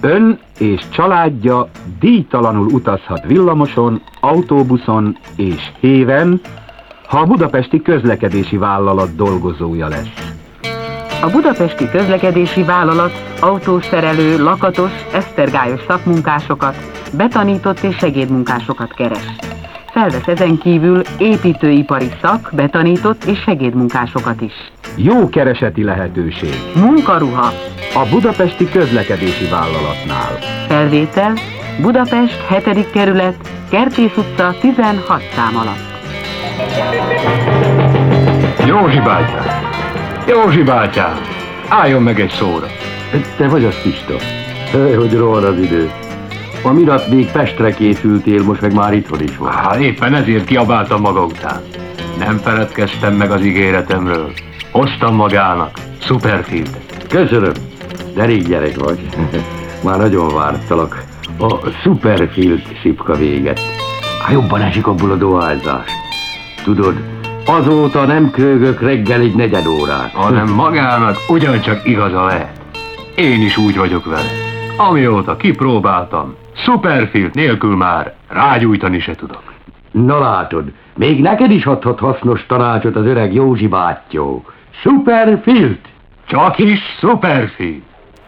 Ön és családja díjtalanul utazhat villamoson, autóbuszon és héven, ha a Budapesti Közlekedési Vállalat dolgozója lesz. A Budapesti Közlekedési Vállalat autószerelő, lakatos, esztergályos szakmunkásokat, betanított és segédmunkásokat keres. Felvesz ezen kívül építőipari betanított és segédmunkásokat is. Jó kereseti lehetőség. Munkaruha. A Budapesti Közlekedési Vállalatnál. Felvétel Budapest 7. kerület, Kertész utca 16 szám alatt. Józsi bátyám! Józsi bátyám! Álljon meg egy szóra! Te vagy az, Pista? Hogy rohan az idő. A miatt még Pestre készültél, most meg már itthon is van. Éppen ezért kiabáltam maga után. Nem feledkeztem meg az ígéretemről. Hoztam magának Superfieldet. Köszönöm, de rég gyerek vagy. Már nagyon vártalak. A Superfield szipka véget. Jobban esik abból a dohányzás. Tudod, azóta nem krőgök reggel egy 4 órát. Hanem magának ugyancsak igaza lehet. Én is úgy vagyok vele. Amióta kipróbáltam, Superfield nélkül már rágyújtani se tudok. Na látod, még neked is adhat hasznos tanácsot az öreg Józsi bátyó. Superfield! Csak is Superfield!